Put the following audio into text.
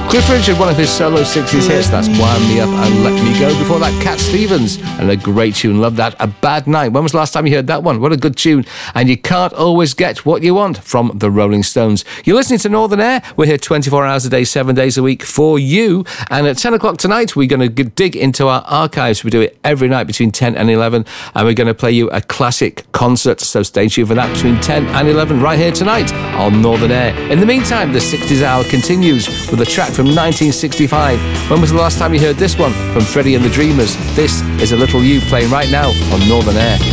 Cliff Richard, one of his solo 60s hits, that's Wind Me Up and Let Me Go. Before that, Cat Stevens, and a great tune, love that. A Bad Night. When was the last time you heard that one? What a good tune. And You Can't Always Get What You Want from the Rolling Stones. You're listening to Northern Air. We're here 24 hours a day, 7 days a week for you. And at 10 o'clock tonight, we're going to dig into our archives. We do it every night between 10 and 11. And we're going to play you a classic concert. So stay tuned for that between 10 and 11 right here tonight on Northern Air. In the meantime, the 60s hour continues with a track from 1965. When was the last time you heard this one from Freddie and the Dreamers? This is A Little You playing right now on Northern Air.